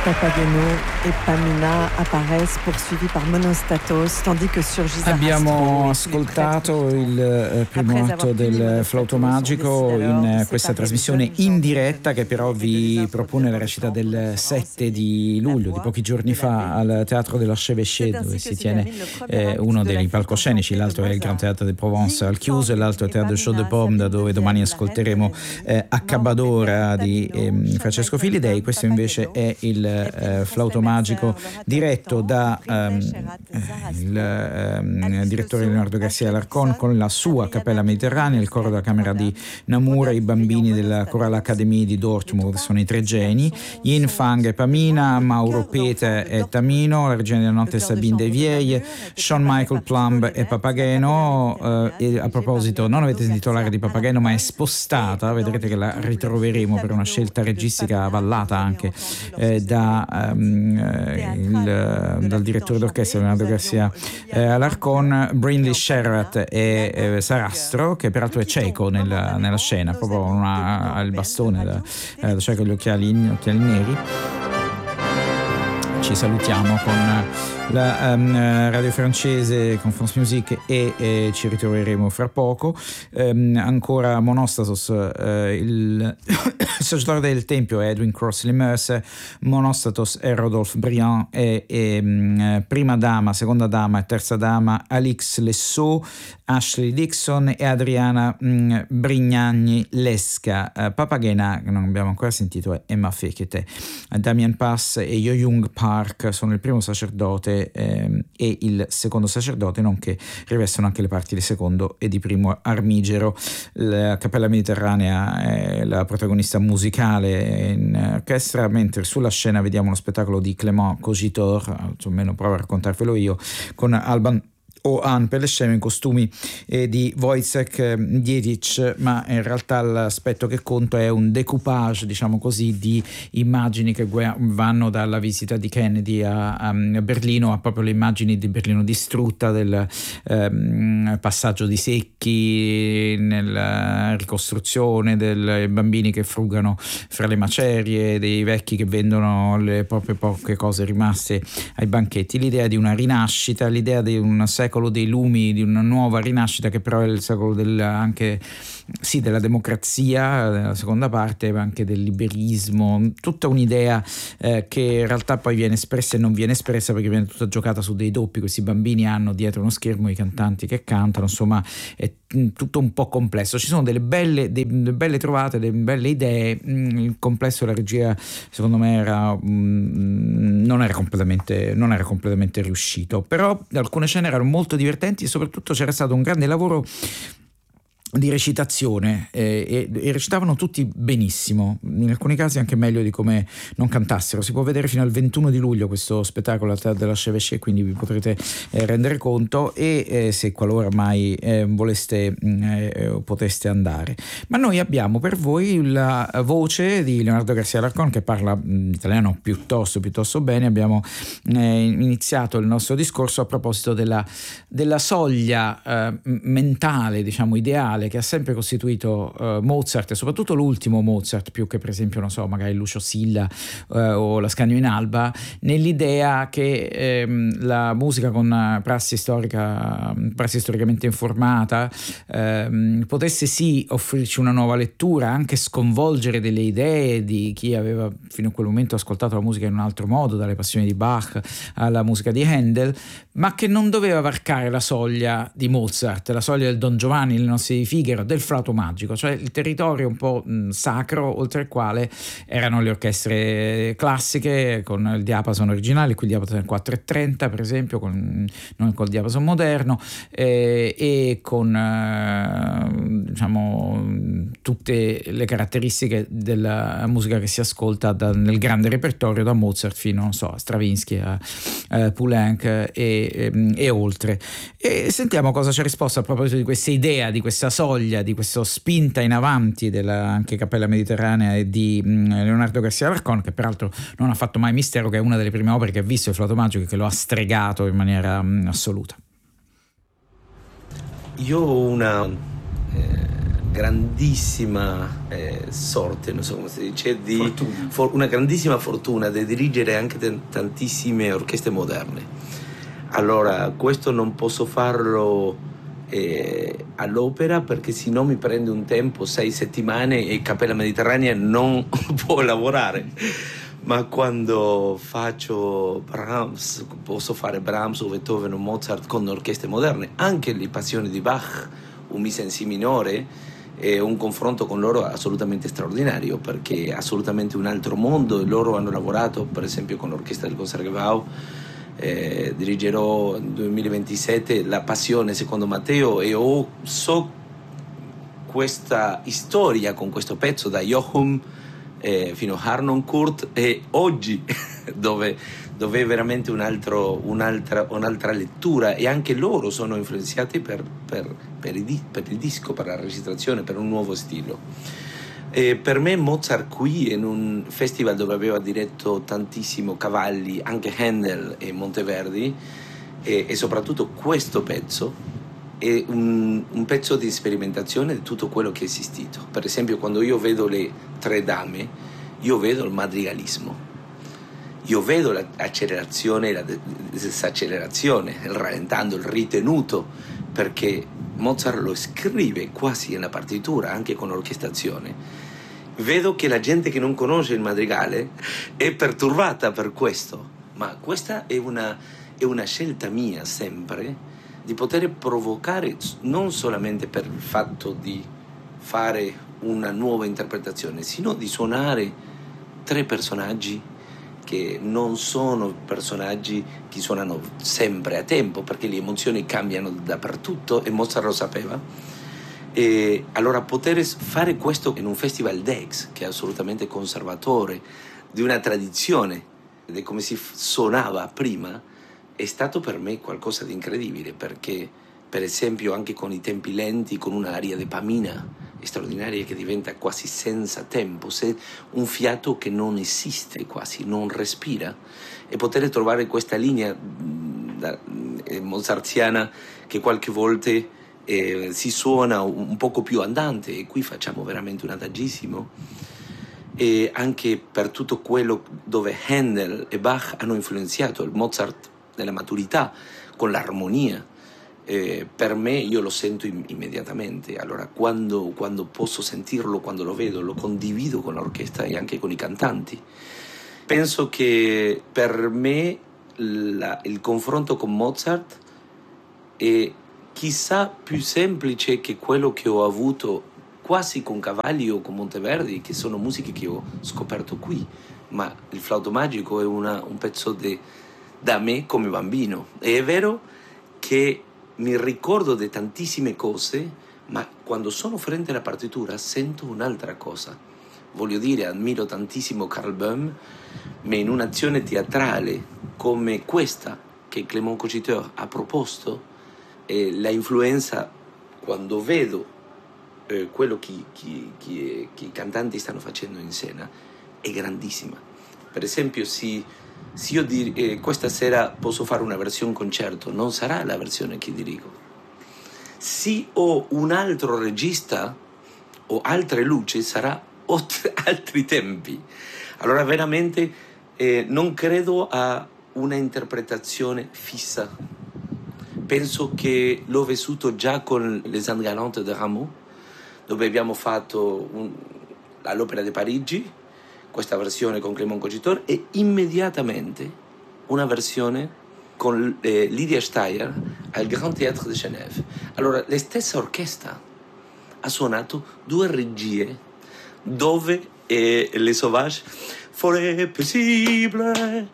Papageno e Pamina apparaissent poursuivis par Monostatos, tandis que surgit Abbiamo ascoltato il primo atto del Flauto Magico in questa trasmissione in diretta che però vi propone la recita del 7 di luglio, di pochi giorni fa, al Teatro de l'Archevêché, dove si tiene uno dei palcoscenici, l'altro è il Grand Théâtre de Provence al chiuso e l'altro è il Théâtre de Chaux de Pomme, da dove domani ascolteremo Accabadora di Francesco Filidei. Questo invece è il Flauto Magico diretto da il direttore Leonardo Garcia Alarcón con la sua Cappella Mediterranea, il coro della Camera di Namur e i bambini della Choral Academy di Dortmund, sono i tre geni, Yin Fang e Pamina, Mauro Pete e Tamino, la regina della notte Sabine De Vieille, Sean Michael Plumb e Papageno. E a proposito, non avete sentito l'aria di Papageno, ma è spostata, vedrete che la ritroveremo per una scelta registica avallata anche dal direttore d'orchestra Leonardo Garcia Alarcón. Brindley Sherratt e Sarastro, che peraltro è cieco nella scena, proprio ha il bastone da cieco, gli occhiali neri. Ci salutiamo con la radio francese, con France Musique, e ci ritroveremo fra poco. Ancora Monostatos, il sacerdote del Tempio è Edwin Crossley Mercer, Monostatos è Rodolphe Briand e prima dama, seconda dama e terza dama Alix Lessaux, Ashley Dixon e Adriana Brignagni Lesca. Papagena, che non abbiamo ancora sentito, è Emma Fekete. Damien Pass e Yo-Young Park sono il primo sacerdote e il secondo sacerdote, nonché rivestono anche le parti di secondo e di primo armigero. La Cappella Mediterranea è la protagonista musicale in orchestra, mentre sulla scena vediamo uno spettacolo di Clément Cogitor, almeno provo a raccontarvelo io, con Alban Ohan per le scene in costumi di Wojciech Dietrich, ma in realtà l'aspetto che conta è un decoupage, diciamo così, di immagini che vanno dalla visita di Kennedy a Berlino a proprio le immagini di Berlino distrutta, del passaggio di secchi, nella ricostruzione dei bambini che frugano fra le macerie, dei vecchi che vendono le proprie poche cose rimaste ai banchetti, l'idea di una rinascita, l'idea di un secolo dei lumi, di una nuova rinascita che però è il secolo anche sì della democrazia, della seconda parte, ma anche del liberismo, tutta un'idea che in realtà poi viene espressa e non viene espressa perché viene tutta giocata su dei doppi. Questi bambini hanno dietro uno schermo i cantanti che cantano, insomma è tutto un po' complesso. Ci sono delle belle trovate, delle belle idee. Il complesso della regia secondo me non era completamente riuscito, però alcune scene erano molto divertenti e soprattutto c'era stato un grande lavoro di recitazione e recitavano tutti benissimo, in alcuni casi anche meglio di come non cantassero. Si può vedere fino al 21 di luglio questo spettacolo al Théâtre de l'Archevêché, quindi vi potrete rendere conto e se qualora mai poteste andare. Ma noi abbiamo per voi la voce di Leonardo Garcia Alarcón, che parla italiano piuttosto bene. Abbiamo iniziato il nostro discorso a proposito della soglia mentale, diciamo ideale, che ha sempre costituito Mozart, e soprattutto l'ultimo Mozart, più che per esempio magari Lucio Silla o l'Ascanio in Alba, nell'idea che la musica con prassi storicamente informata potesse sì offrirci una nuova lettura, anche sconvolgere delle idee di chi aveva fino a quel momento ascoltato la musica in un altro modo, dalle passioni di Bach alla musica di Handel, ma che non doveva varcare la soglia di Mozart, la soglia del Don Giovanni, le nozze di Figaro, del Flauto Magico, cioè il territorio un po' sacro oltre il quale erano le orchestre classiche con il diapason originale, qui il diapason 4/30 per esempio, non col diapason moderno, e con diciamo tutte le caratteristiche della musica che si ascolta nel grande repertorio, da Mozart fino a Stravinsky, a Poulenc e oltre. E sentiamo cosa ci ha risposto a proposito di questa idea, di questa soglia, di questa spinta in avanti della anche Cappella Mediterranea e di Leonardo Garcia Alarcón, che peraltro non ha fatto mai mistero che è una delle prime opere che ha visto il Flauto Magico e che lo ha stregato in maniera assoluta. Io ho una grandissima sorte, non so come si dice, una grandissima fortuna di dirigere anche tantissime orchestre moderne. Allora, questo non posso farlo all'opera perché sennò mi prende un tempo, 6 settimane, e Cappella Mediterranea non può lavorare. Ma quando faccio Brahms, posso fare Brahms o Beethoven o Mozart con orchestre moderne, anche le Passioni di Bach, un mise en si minore, è un confronto con loro assolutamente straordinario, perché è assolutamente un altro mondo, e loro hanno lavorato per esempio con l'orchestra del Concertgebouw. Dirigerò nel 2027 La Passione secondo Matteo, e so questa storia con questo pezzo da Jochum fino a Harnoncourt, e oggi dove è veramente un'altra lettura, e anche loro sono influenzati per il disco, per la registrazione, per un nuovo stile. Per me Mozart qui, in un festival dove aveva diretto tantissimo Cavalli, anche Handel e Monteverdi, e soprattutto questo pezzo è un pezzo di sperimentazione di tutto quello che è esistito. Per esempio, quando io vedo le Tre Dame, io vedo il madrigalismo, io vedo l'accelerazione e la disaccelerazione, il rallentando, il ritenuto, perché Mozart lo scrive quasi nella partitura, anche con l'orchestrazione. Vedo che la gente che non conosce il madrigale è perturbata per questo, ma questa è una scelta mia sempre, di poter provocare, non solamente per il fatto di fare una nuova interpretazione, sino di suonare 3 personaggi che non sono personaggi che suonano sempre a tempo, perché le emozioni cambiano dappertutto, e Mozart lo sapeva. E allora poter fare questo in un festival d'Aix, che è assolutamente conservatore di una tradizione di come si suonava prima, è stato per me qualcosa di incredibile, perché per esempio anche con i tempi lenti, con un'aria di Pamina straordinaria che diventa quasi senza tempo, un fiato che non esiste quasi, non respira, e poter trovare questa linea mozartiana che qualche volta si suona un poco più andante, e qui facciamo veramente un adagissimo, e anche per tutto quello dove Handel e Bach hanno influenzato il Mozart nella maturità, con l'armonia. Per me, io lo sento immediatamente. Allora quando posso sentirlo, quando lo vedo, lo condivido con l'orchestra e anche con i cantanti. Penso che per me il confronto con Mozart è chissà più semplice che quello che ho avuto quasi con Cavalli o con Monteverdi, che sono musiche che ho scoperto qui, ma il Flauto Magico è un pezzo da me come bambino. E è vero che mi ricordo di tantissime cose, ma quando sono frente alla partitura sento un'altra cosa. Voglio dire, ammiro tantissimo Karl Böhm, ma in un'azione teatrale come questa che Clément Cogiteur ha proposto, la influenza, quando vedo quello che i cantanti stanno facendo in scena, è grandissima. Per esempio, se io questa sera posso fare una versione concerto, non sarà la versione che dirigo. Se ho un altro regista o altre luci, sarà altri tempi. Allora veramente non credo a una interpretazione fissa. Penso che l'ho vissuto già con Les Indes Galantes de Rameau, dove abbiamo fatto all'Opera di Parigi questa versione con Clément Cogiteur, e immediatamente una versione con Lydia Steyer al Grand Théâtre de Genève. Allora la stessa orchestra ha suonato 2 regie dove Les Sauvages, Forêt paisible,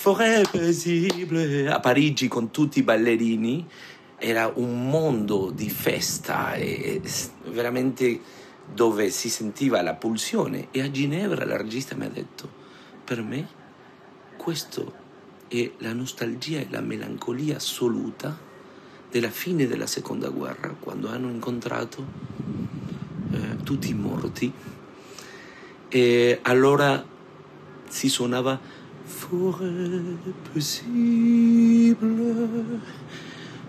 a Parigi con tutti i ballerini, era un mondo di festa, e veramente dove si sentiva la pulsione. E a Ginevra la regista mi ha detto: per me questo è la nostalgia e la melancolia assoluta della fine della seconda guerra, quando hanno incontrato tutti i morti, e allora si suonava Forêt paisible,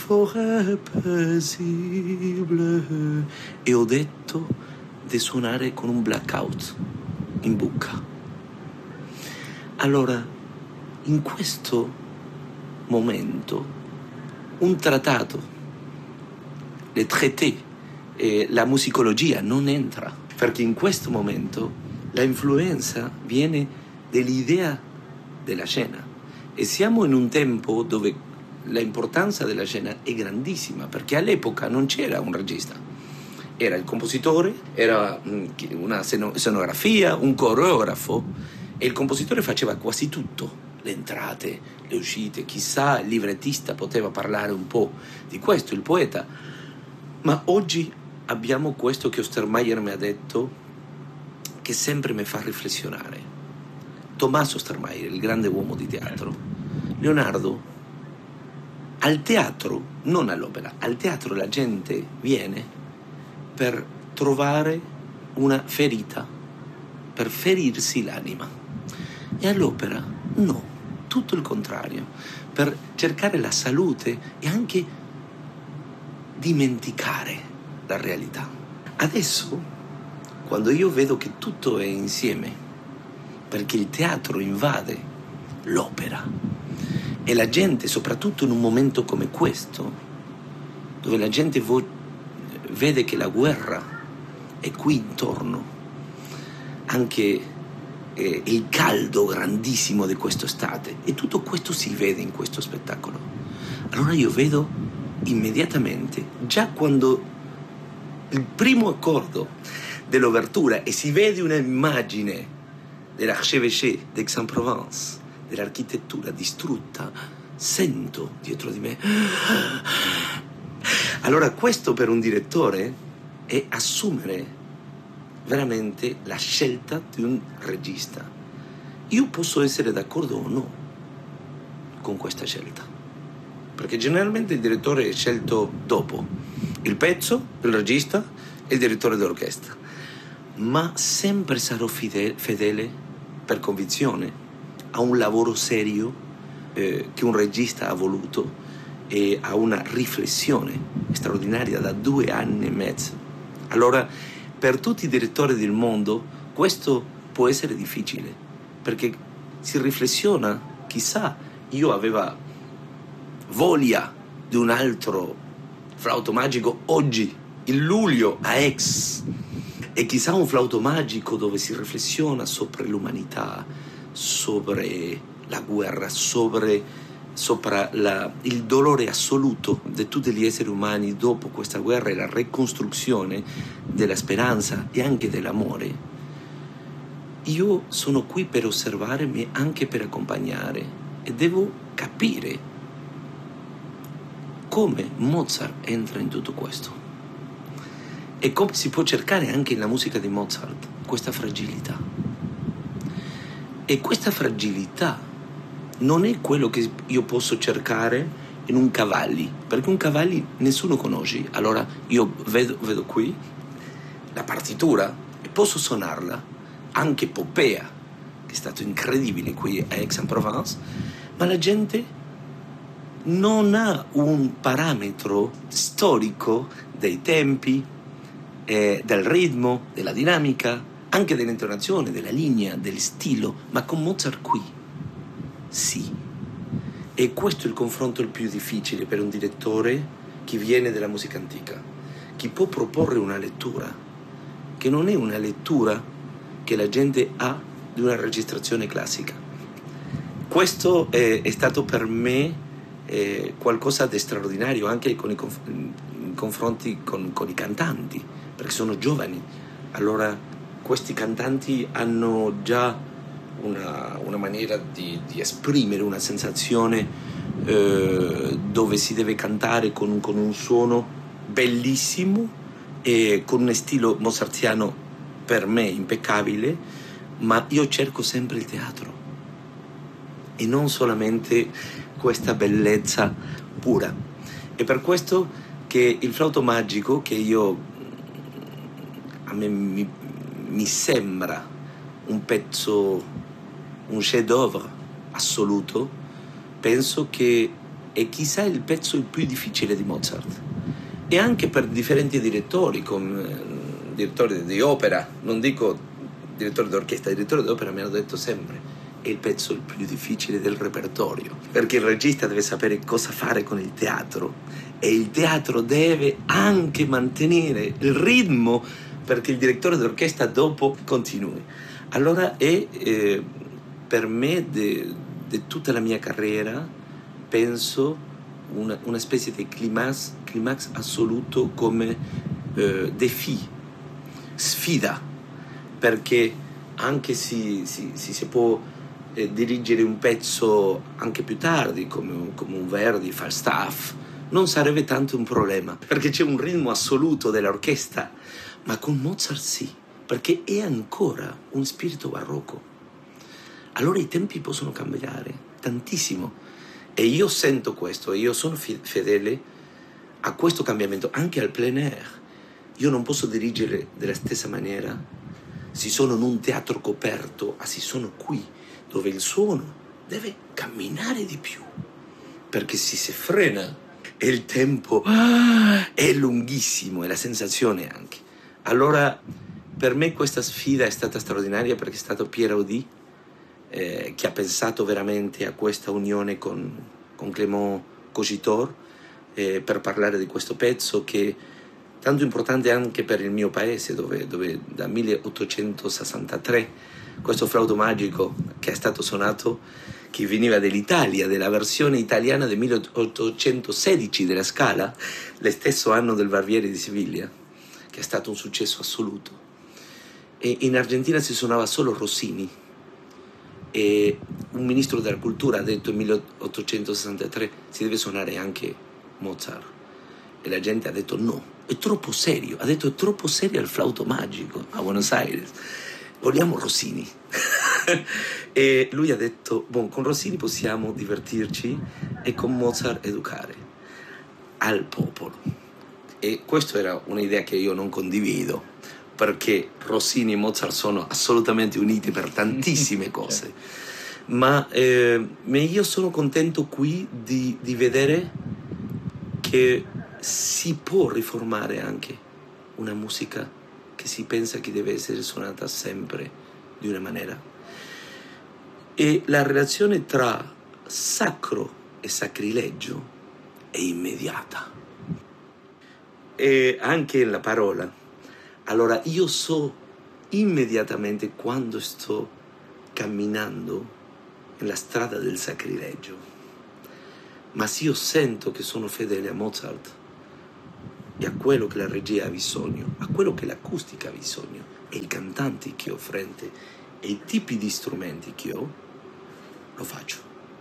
forêt paisible. E ho detto di suonare con un blackout in bocca. Allora, in questo momento, un trattato, le traité e la musicologia non entra, perché in questo momento la influenza viene dall'idea della scena. E siamo in un tempo dove l'importanza della scena è grandissima, perché all'epoca non c'era un regista. Era il compositore, era una scenografia, un coreografo, e il compositore faceva quasi tutto, le entrate, le uscite, chissà, il librettista poteva parlare un po' di questo, il poeta. Ma oggi abbiamo questo che Ostermayer mi ha detto, che sempre mi fa riflessionare. Tommaso Ostermayer, il grande uomo di teatro. Leonardo, al teatro, non all'opera, al teatro la gente viene per trovare una ferita, per ferirsi l'anima. E all'opera no, tutto il contrario, per cercare la salute e anche dimenticare la realtà. Adesso, quando io vedo che tutto è insieme, perché il teatro invade l'opera e la gente, soprattutto in un momento come questo, dove la gente vede che la guerra è qui intorno, anche il caldo grandissimo di quest'estate, e tutto questo si vede in questo spettacolo. Allora io vedo immediatamente, già quando il primo accordo dell'ouvertura e si vede un'immagine dell'archevêché d'Aix-en-Provence, dell'architettura distrutta, sento dietro di me. Allora questo per un direttore è assumere veramente la scelta di un regista. Io posso essere d'accordo o no con questa scelta, perché generalmente il direttore è scelto dopo il pezzo, il regista e il direttore d'orchestra, ma sempre sarò fedele per convinzione a un lavoro serio che un regista ha voluto e a una riflessione straordinaria da 2 anni e mezzo. Allora, per tutti i direttori del mondo questo può essere difficile, perché si riflessiona, chissà, io aveva voglia di un altro flauto magico oggi, in luglio, a Aix, e chissà un flauto magico dove si riflessiona sopra l'umanità, sopra la guerra, sopra il dolore assoluto di tutti gli esseri umani dopo questa guerra e la ricostruzione della speranza e anche dell'amore. Io sono qui per osservare ma anche per accompagnare, e devo capire come Mozart entra in tutto questo e come si può cercare anche nella musica di Mozart questa fragilità. E questa fragilità non è quello che io posso cercare in un cavalli, perché un cavalli nessuno conosce. Allora io vedo qui la partitura e posso suonarla, anche Poppea, che è stato incredibile qui a Aix-en-Provence, ma la gente non ha un parametro storico dei tempi, del ritmo, della dinamica, anche dell'intonazione, della linea, del stile, ma con Mozart qui sì. E questo è il confronto il più difficile per un direttore che viene dalla musica antica, che può proporre una lettura che non è una lettura che la gente ha di una registrazione classica. Questo è stato per me qualcosa di straordinario anche con i confronti con i cantanti, perché sono giovani. Allora questi cantanti hanno già una maniera di esprimere una sensazione dove si deve cantare con un suono bellissimo e con un stile mozartiano per me impeccabile, ma io cerco sempre il teatro e non solamente questa bellezza pura. E per questo che il flauto magico, che a me mi sembra un pezzo, un chef-d'œuvre assoluto, penso che è chissà il pezzo il più difficile di Mozart. E anche per differenti direttori, come direttori di opera, non dico direttori d'orchestra, direttori d'opera mi hanno detto sempre è il pezzo il più difficile del repertorio, perché il regista deve sapere cosa fare con il teatro e il teatro deve anche mantenere il ritmo perché il direttore d'orchestra dopo continui. Allora è per me di tutta la mia carriera penso una specie di climax assoluto come défi, sfida, perché anche se si può dirigere un pezzo anche più tardi come un Verdi, Falstaff, non sarebbe tanto un problema perché c'è un ritmo assoluto dell'orchestra, ma con Mozart sì, perché è ancora un spirito barocco. Allora i tempi possono cambiare tantissimo e io sento questo, io sono fedele a questo cambiamento, anche al plein air. Io non posso dirigere della stessa maniera se sono in un teatro coperto, se sono qui, dove il suono deve camminare di più, perché se si frena e il tempo è lunghissimo e la sensazione anche. Allora per me questa sfida è stata straordinaria perché è stato Pierre Audi che ha pensato veramente a questa unione con Clément Cogitor per parlare di questo pezzo che tanto importante anche per il mio paese dove da 1863 questo flauto magico che è stato suonato, che veniva dall'Italia, della versione italiana del 1816 della Scala, lo stesso anno del Barbiere di Siviglia, che è stato un successo assoluto. E in Argentina si suonava solo Rossini e un ministro della cultura ha detto nel 1863 si deve suonare anche Mozart e la gente ha detto no, è troppo serio, ha detto è troppo serio il flauto magico a Buenos Aires, vogliamo Rossini. E lui ha detto con Rossini possiamo divertirci e con Mozart educare al popolo. E questa era un'idea che io non condivido perché Rossini e Mozart sono assolutamente uniti per tantissime cose, ma io sono contento qui di vedere che si può riformare anche una musica che si pensa che deve essere suonata sempre di una maniera. E la relazione tra sacro e sacrilegio è immediata. E anche la parola. Allora io so immediatamente quando sto camminando nella strada del sacrilegio. Ma se io sento che sono fedele a Mozart e a quello che la regia ha bisogno, a quello che l'acustica ha bisogno, e i cantanti che ho frente, e i tipi di strumenti che ho, lo faccio.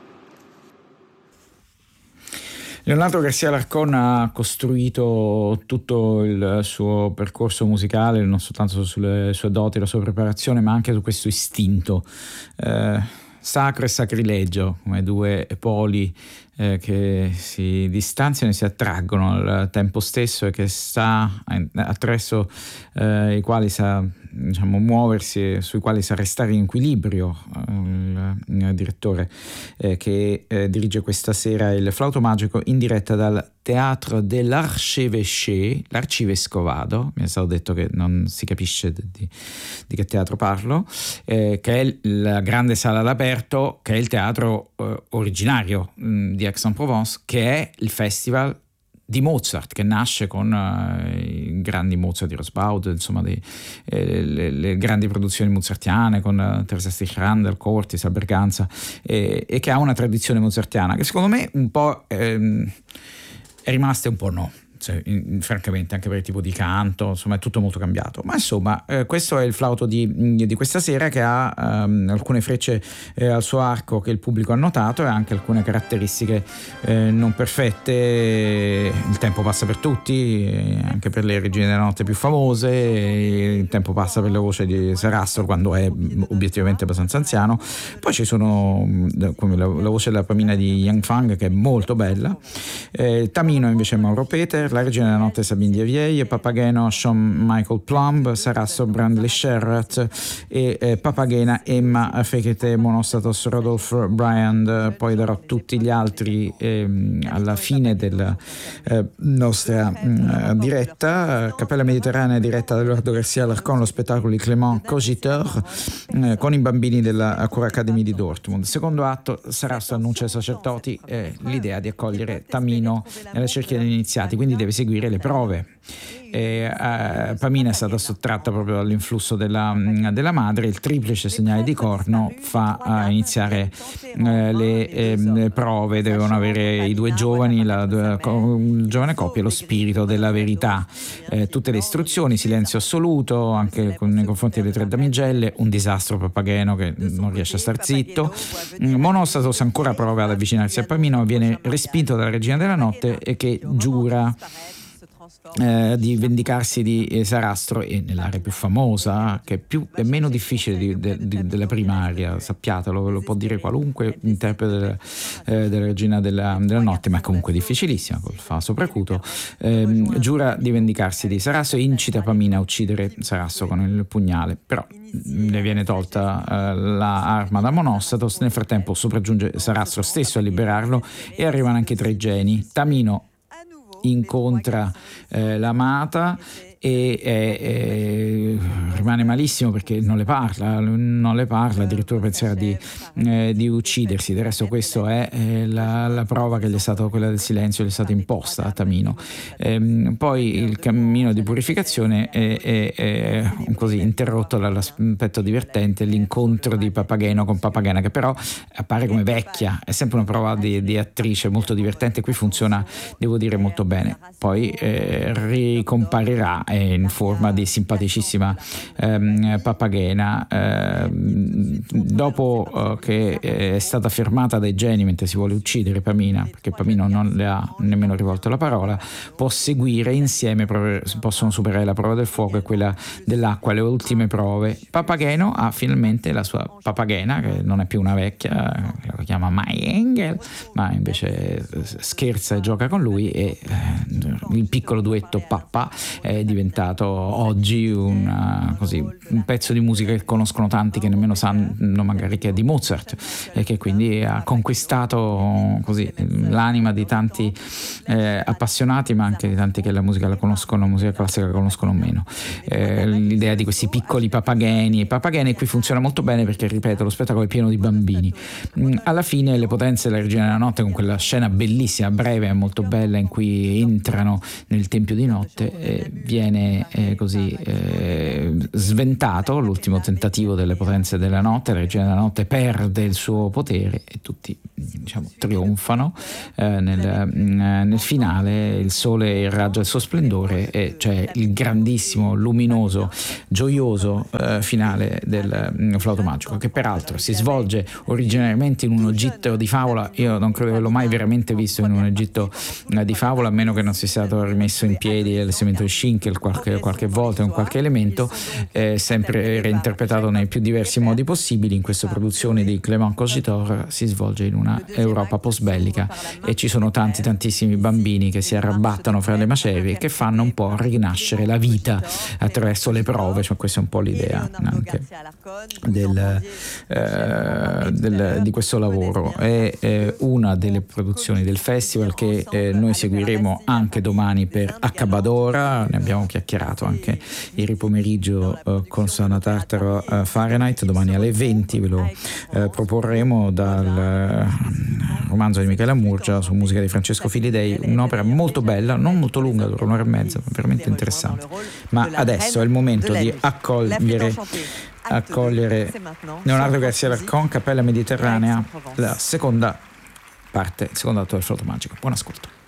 Leonardo García Alarcón ha costruito tutto il suo percorso musicale non soltanto sulle sue doti, la sua preparazione, ma anche su questo istinto sacro e sacrilegio, come due poli che si distanziano e si attraggono al tempo stesso e che sta attraverso i quali sa muoversi, sui quali sa restare in equilibrio il direttore che dirige questa sera il flauto magico in diretta dal Théâtre de l'Archevêché, l'arcivescovado, mi è stato detto che non si capisce di che teatro parlo, che è la grande sala all'aperto, che è il teatro originario di Aix-en-Provence, che è il festival di Mozart, che nasce con i grandi Mozart di Rosbaud, insomma le grandi produzioni mozartiane con Teresa Stich-Randall, Cortis, Alberganza, e che ha una tradizione mozartiana che secondo me un po' è rimasta e un po' no. Francamente anche per il tipo di canto, insomma è tutto molto cambiato, ma insomma questo è il flauto di questa sera, che ha alcune frecce al suo arco che il pubblico ha notato e anche alcune caratteristiche non perfette. Il tempo passa per tutti, anche per le regine della notte più famose, il tempo passa per la voce di Sarastro quando è obiettivamente abbastanza anziano, poi ci sono come la voce della Pamina di Yang Fang che è molto bella, Tamino invece è Mauro Peter, Spencer, la regina della notte Sabine Dievieille, Papageno Sean Michael Plumb, Sarasso Brandley Sherratt e Papagena Emma Fekete Monostatos Rodolphe Bryand. Poi darò tutti gli altri alla fine della nostra diretta. Cappella Mediterranea diretta da Edoardo Garcia Alarcón, lo spettacolo di Clément Cogiteur con i bambini della Cura Academy di Dortmund. Secondo atto, Sarasso annuncia ai sacerdoti l'idea di accogliere Tamino nella cerchia degli iniziati, quindi deve seguire le prove. Pamina è stata sottratta proprio dall'influsso della madre. Il triplice segnale di corno fa iniziare le prove. Devono avere i due giovani, la giovane coppia, lo spirito della verità. Tutte le istruzioni, silenzio assoluto anche nei confronti delle tre damigelle, un disastro Papageno che non riesce a star zitto. Monostatos ancora prova ad avvicinarsi a Pamino, viene respinto dalla regina della notte che giura di vendicarsi di Sarastro, e nell'area più famosa, che è meno difficile della prima aria, sappiatelo, lo può dire qualunque interprete della regina della notte, ma è comunque difficilissima col fa sopracuto. Giura di vendicarsi di Sarastro e incita Pamina a uccidere Sarastro con il pugnale, però le viene tolta l'arma da Monostatos. Nel frattempo sopraggiunge Sarastro stesso a liberarlo e arrivano anche tre geni. Tamino incontra l'amata e rimane malissimo perché non le parla, addirittura penserà di uccidersi. Del resto questo è la prova che quella del silenzio gli è stata imposta a Tamino. Poi il cammino di purificazione è così interrotto dall'aspetto divertente, l'incontro di Papageno con Papagena, che però appare come vecchia. È sempre una prova di attrice molto divertente, qui funziona, devo dire, molto bene. Poi ricomparirà in forma di simpaticissima Papagena dopo che è stata fermata dai geni mentre si vuole uccidere Pamina, perché Pamino non le ha nemmeno rivolto la parola. Può seguire insieme, possono superare la prova del fuoco e quella dell'acqua, le ultime prove. Papageno ha finalmente la sua Papagena, che non è più una vecchia, la chiama My Angel, ma invece scherza e gioca con lui, e il piccolo duetto Papà è diventato oggi un pezzo di musica che conoscono tanti, che nemmeno sanno magari che è di Mozart, e che quindi ha conquistato così l'anima di tanti appassionati, ma anche di tanti che la musica la conoscono, la musica classica la conoscono meno. L'idea di questi piccoli papageni qui funziona molto bene perché, ripeto, lo spettacolo è pieno di bambini. Alla fine le potenze della regina della notte, con quella scena bellissima, breve e molto bella, in cui entrano nel tempio di notte, viene sventato l'ultimo tentativo delle potenze della notte. La regina della notte perde il suo potere e tutti, trionfano. Nel finale il sole irraggia il suo splendore e c'è il grandissimo, luminoso, gioioso finale del Flauto Magico, che peraltro si svolge originariamente in un Egitto di favola. Io non credo che l'ho mai veramente visto in un Egitto di favola, a meno che non sia stato rimesso in piedi l'allestimento di Schinkel qualche volta con qualche elemento, sempre reinterpretato nei più diversi modi possibili. In questa produzione di Clément Cogiteur si svolge in una Europa post-bellica e ci sono tantissimi bambini che si arrabattano fra le macerie e che fanno un po' rinascere la vita attraverso le prove. Questa è un po' l'idea anche di questo lavoro. È una delle produzioni del festival che noi seguiremo anche domani per Accabadora. Ne abbiamo chiacchierato anche ieri pomeriggio con Sana Tartaro Fahrenheit. Domani alle 20 ve lo proporremo dal romanzo di Michela Murgia su musica di Francesco Filidei, un'opera molto bella, non molto lunga, dura un'ora e mezza, veramente interessante. Ma adesso è il momento di accogliere Leonardo Garcia Alarcón, Cappella Mediterranea, la seconda parte, il secondo atto del Flauto Magico. Buon ascolto.